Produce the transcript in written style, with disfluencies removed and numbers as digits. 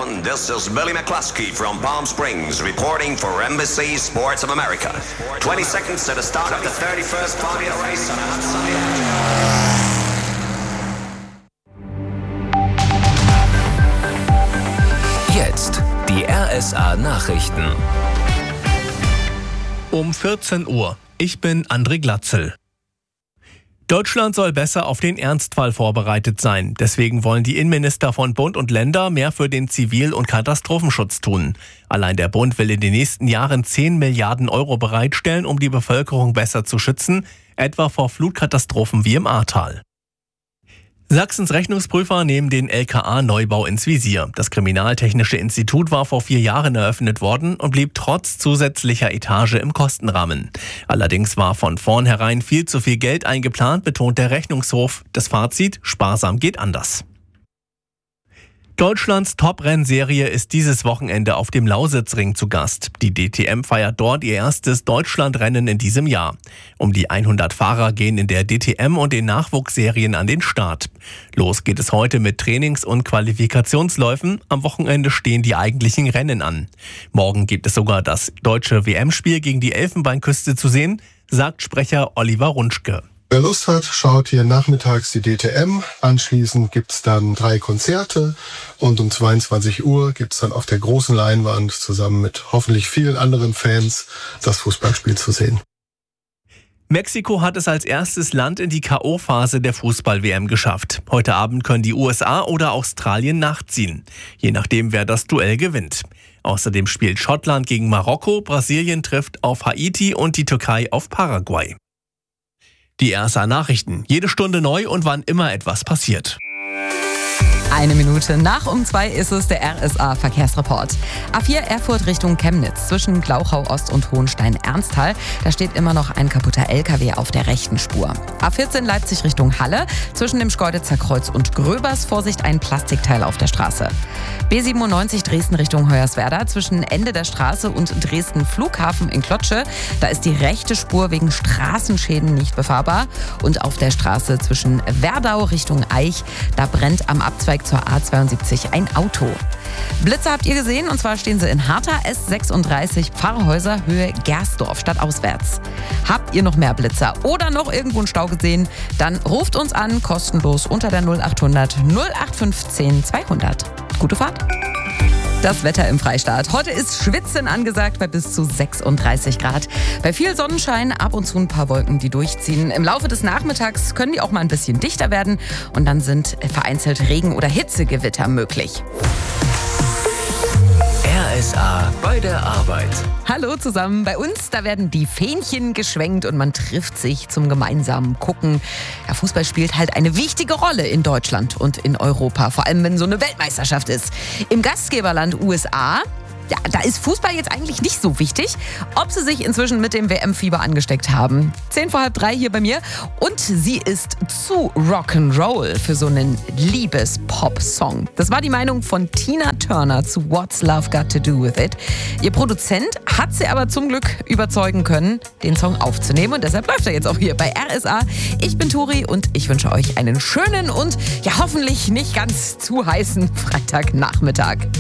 everyone. This is Billy McCluskey from Palm Springs reporting for Embassy Sports of America. 20 seconds to the start of the 31st Formula race on a hot sunny day. Jetzt die RSA Nachrichten. Um 14 Uhr. Ich bin André Glatzel. Deutschland soll besser auf den Ernstfall vorbereitet sein. Deswegen wollen die Innenminister von Bund und Länder mehr für den Zivil- und Katastrophenschutz tun. Allein der Bund will in den nächsten Jahren 10 Milliarden Euro bereitstellen, um die Bevölkerung besser zu schützen, etwa vor Flutkatastrophen wie im Ahrtal. Sachsens Rechnungsprüfer nehmen den LKA-Neubau ins Visier. Das Kriminaltechnische Institut war vor 4 Jahren eröffnet worden und blieb trotz zusätzlicher Etage im Kostenrahmen. Allerdings war von vornherein viel zu viel Geld eingeplant, betont der Rechnungshof. Das Fazit: sparsam geht anders. Deutschlands Top-Rennserie ist dieses Wochenende auf dem Lausitzring zu Gast. Die DTM feiert dort ihr erstes Deutschlandrennen in diesem Jahr. Um die 100 Fahrer gehen in der DTM und den Nachwuchsserien an den Start. Los geht es heute mit Trainings- und Qualifikationsläufen. Am Wochenende stehen die eigentlichen Rennen an. Morgen gibt es sogar das deutsche WM-Spiel gegen die Elfenbeinküste zu sehen, sagt Sprecher Oliver Runschke. Wer Lust hat, schaut hier nachmittags die DTM. Anschließend gibt's dann 3 Konzerte und um 22 Uhr gibt's dann auf der großen Leinwand zusammen mit hoffentlich vielen anderen Fans das Fußballspiel zu sehen. Mexiko hat es als erstes Land in die K.O.-Phase der Fußball-WM geschafft. Heute Abend können die USA oder Australien nachziehen, je nachdem, wer das Duell gewinnt. Außerdem spielt Schottland gegen Marokko, Brasilien trifft auf Haiti und die Türkei auf Paraguay. Die RSA Nachrichten. Jede Stunde neu und wann immer etwas passiert. 1 Minute nach um 2 ist es der RSA Verkehrsreport. A4 Erfurt Richtung Chemnitz zwischen Glauchau Ost und Hohenstein-Ernsthal. Da steht immer noch ein kaputter LKW auf der rechten Spur. A14 Leipzig Richtung Halle zwischen dem Schkeuditzer Kreuz und Gröbers. Vorsicht, ein Plastikteil auf der Straße. B97 Dresden Richtung Hoyerswerda zwischen Ende der Straße und Dresden Flughafen in Klotsche. Da ist die rechte Spur wegen Straßenschäden nicht befahrbar. Und auf der Straße zwischen Werdau Richtung Eich, da brennt am Abzweig zur A72 ein Auto. Blitze habt ihr gesehen, und zwar stehen sie in Harter, S36 Pfarrhäuser Höhe Gersdorf, stadtauswärts. Habt ihr noch mehr Blitzer oder noch irgendwo einen Stau gesehen? Dann ruft uns an, kostenlos unter der 0800 0815 200. Gute Fahrt! Das Wetter im Freistaat. Heute ist Schwitzen angesagt bei bis zu 36 Grad. Bei viel Sonnenschein, ab und zu ein paar Wolken, die durchziehen. Im Laufe des Nachmittags können die auch mal ein bisschen dichter werden und dann sind vereinzelt Regen- oder Hitzegewitter möglich. RSA bei der Arbeit. Hallo zusammen. Bei uns, da werden die Fähnchen geschwenkt und man trifft sich zum gemeinsamen Gucken. Ja, Fußball spielt halt eine wichtige Rolle in Deutschland und in Europa, vor allem wenn so eine Weltmeisterschaft ist. Im Gastgeberland USA, ja, da ist Fußball jetzt eigentlich nicht so wichtig, ob sie sich inzwischen mit dem WM-Fieber angesteckt haben. 2:10 hier bei mir und sie ist zu Rock'n'Roll für so einen Liebes-Pop-Song. Das war die Meinung von Tina Turner zu What's Love Got to Do With It. Ihr Produzent hat sie aber zum Glück überzeugen können, den Song aufzunehmen und deshalb läuft er jetzt auch hier bei RSA. Ich bin Turi und ich wünsche euch einen schönen und ja hoffentlich nicht ganz zu heißen Freitagnachmittag.